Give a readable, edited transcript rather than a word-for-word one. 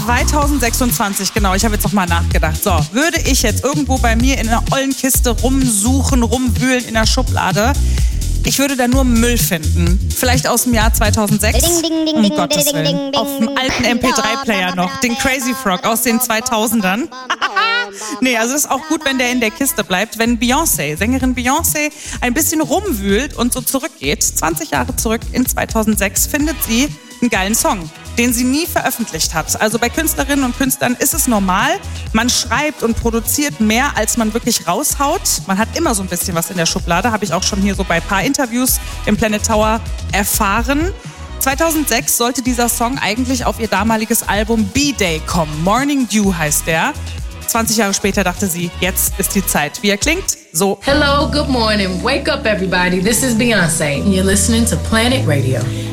2026, genau, ich habe jetzt noch mal nachgedacht. So, würde ich jetzt irgendwo bei mir in einer ollen Kiste rumsuchen, rumwühlen in der Schublade, ich würde da nur Müll finden. Vielleicht aus dem Jahr 2006. Um Gottes Willen. Auf dem alten MP3-Player noch. Den Crazy Frog aus den 2000ern. Nee, also ist auch gut, wenn der in der Kiste bleibt. Wenn Sängerin Beyoncé, ein bisschen rumwühlt und so zurückgeht, 20 Jahre zurück in 2006, findet sie einen geilen Song, den sie nie veröffentlicht hat. Also bei Künstlerinnen und Künstlern ist es normal, man schreibt und produziert mehr, als man wirklich raushaut. Man hat immer so ein bisschen was in der Schublade, habe ich auch schon hier so bei ein paar Interviews im Planet Tower erfahren. 2006 sollte dieser Song eigentlich auf ihr damaliges Album B-Day kommen. Morning Dew heißt der. 20 Jahre später dachte sie, jetzt ist die Zeit. Wie er klingt? So. Hello, good morning. Wake up, everybody. This is Beyoncé. And you're listening to Planet Radio.